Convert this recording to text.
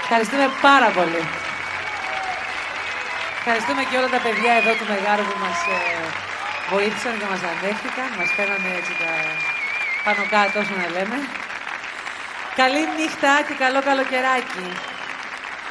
Ευχαριστούμε πάρα πολύ. Ευχαριστούμε και όλα τα παιδιά εδώ του Μεγάρου που μας βοήθησαν και μας ανέχτηκαν. Μας φέρανε έτσι τα πάνω κάτω, όσο να λέμε. Καλή νύχτα και καλό καλοκαιράκι.